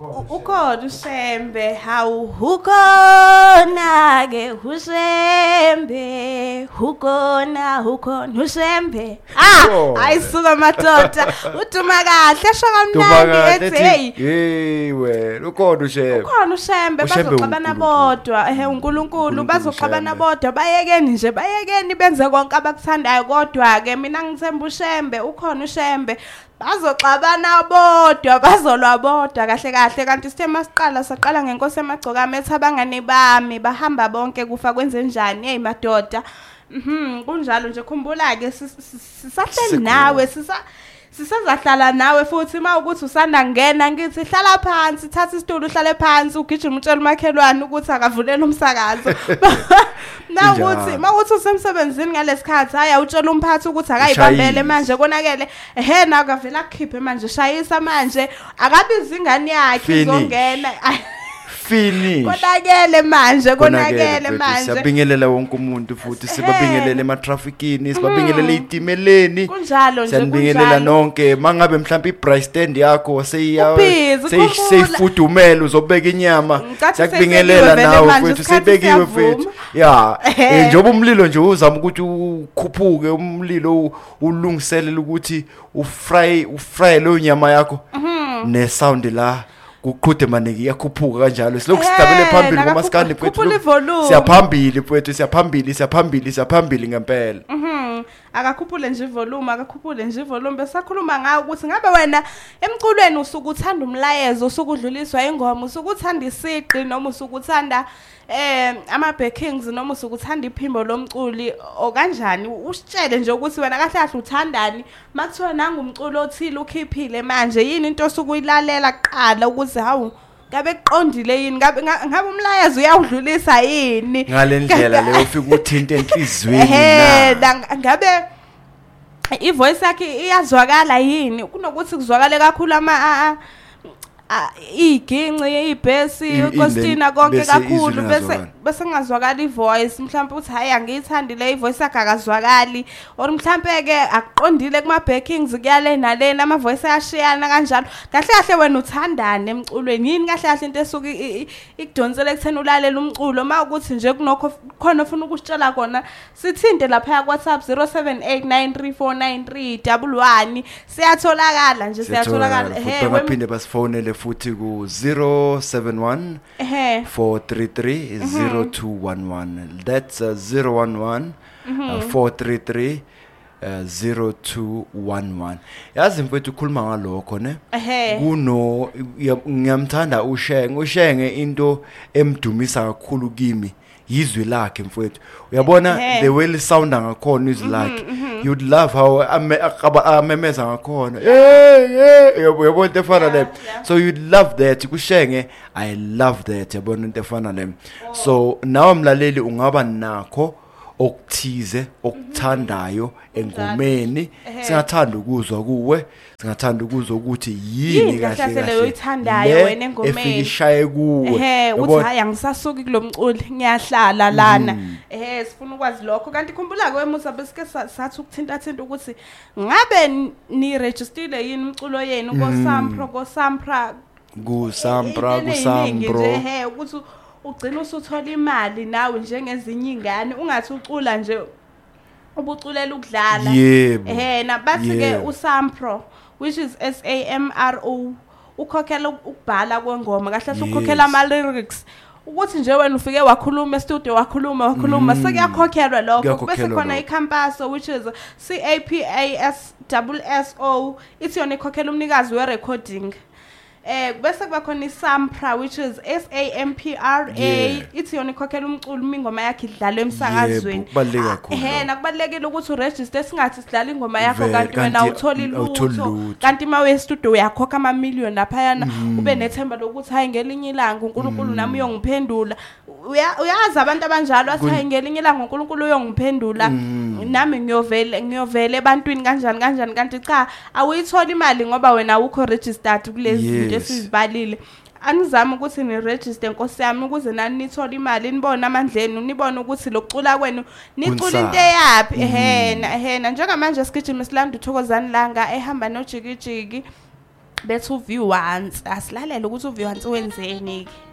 ukhona uShembe hawu ukhona ke uShembe ukhona uShembe ayisuka madoda uduma kahle shokamnandi ethi hey wena ukhona uShembe bazoxabana bodwa uNkulunkulu bazoxabana bodwa bayekeni benze konke abakuthandayo kodwa ke mina ngithemba uShembe ukhona uShembe bazoxabana bodwa bazolwa bodwa kahle kanti sithema saqala ngenkosi emagcokama ethi abangani bami bahamba bonke kufa kwenze njani hey madoda kunjalo nje khumbula ke sisahleli nawe sisazahlala nawe futhi mawukuthi usanda ngena ngithi hlala phansi thatha isitulo uhlale phansi ugijima utshela umakhelwane ukuthi akavulela umsakazo mawukuthi usemsebenzini ngaleskhathi haya utshela umphathi ukuthi akayibambele manje konakele na akavela akukhiphe manje shayisa manje akabiza ingane yakhe izongena finish konakele manje siyabingelela wonke umuntu futhi sibabingelele ematrafficini sibabingelele itimeleni kunjalo nje siyabingelela nonke mangabe mhlawumbe ibright stand yakho seyifudumela uzobeka inyama siyakubingelela nawe futhi sibekiwe futhi njengoba umlilo nje uzama ukuthi ukhuphuke umlilo ulungiselela ukuthi ufry lo nyama yakho ne sound la kuqhude maneki yakhuphuka kanjalo silokhu sidabele phambili ngomaskandi kwethu siyaphambili mfowethu siyaphambili ngempela akakhuphule nje volume besakhuluma ngawo ukuthi ngabe wena emculweni usukuthanda umlayezo usukudluliswa ingoma usukuthanda isiqi noma usukuthanda ama backings noma usukuthanda iphimbo lomculi okanjani usitshele nje ukuthi wena kahle uthandani makuthiwa nanga umculo othile ukhiphile manje yini into osukuyilalela kuqala ukuthi hawu ngabe kuqondile yini ngabe umlayezo uyawudlulisa yini ngalendlela leyo ufika uthinta enhlizweni ngabe ivoice yakhe iyazwakala yini kunokuthi kuzwakale kakhulu iginci ibhesi uCostina konke kakhulu bese ngazwakala ivoice mhlawumbe uthi hayi angiyithandile ivoice yakhe akazwakali or mhlawumbe ke akuqondile kuma backings kuyale nalena ama voice ayashiyana kanjalo kahle wena uthandane emculweni yini kahle into esuke ikudonsela ekutheni ulalela umculo mawukuthi nje kunokho khona ufuna ukusitshela kona sithinte lapha ku WhatsApp 0789349311 siyatholakala nje baphinde basifonele futhi ku 071 433 0211 that's 011 433 0211 yazi mfethu ukhuluma ngalokho ne kuno ngiyamthanda ushenge into emdumisa kakhulu kimi yizwi lakhe mfethu uyabona the way sound ngakhona izwi lakhe you'd love how amemeza ngakhona yabona into efana le so you'd love that kushenge I love that yabona into efana le so nawe mlaleli ungaba nakho okuthize okuthandayo engomeni singathanda ukuzwa kuwe singathanda ukuzwa ukuthi yini kahle oyithandayo wena engomeni efikishaye kuwe uthi hayi angisasuki kulomculi ngiyahlala lana sifuna ukwazi lokho kanti khumbula kwemusa besike sathi ukuthinta ukuthi ngabe ni registered yini umculo yenu kuSampra ukuthi ugcina usuthola imali nawe njengezinye ingane ungathi ucula nje ubuculela ukudlala nabathi ke uSampro which is SAMRO ukhokhela ukubhala kwengoma kahle ukhokhela ama lyrics ukuthi nje wena ufike wakhuluma e-studio wakhuluma sekuyakhokhelwa lokho bese khona iCampaso which is CAPASSO ithi yona ikhokhela umnikazi we recording bese kuba khona iSampra which is SAMPRA ithi yona ikhokhela umculo ingoma yakhe idlalwe emsakazweni nakubalekile ukuthi uregister singathi sidlala ingoma yakho kanti wena uthola ilutho kanti mawe studio uyakhokha ama million lapha yana ube nethemba lokuthi hayi ngelinye ilanga uNkulunkulu nami uyongiphendula uyazi abantu abanjalo athi hayi ngelinye ilanga uNkulunkulu uyongiphendula nami ngiyovela ebantwini kanjani kanti cha awuyithola imali ngoba wena awukho registered kulezi esizibalile angizama ukuthi ni register inkosi yami ukuze nani nithola imali nibone amandleni nibone ukuthi lokucula kwenu nicula into eyapi njengamanje sigijima silanda uThokozani langa ehamba noJikijiki bethu V once asilalela ukuthi uV once wenzeni ke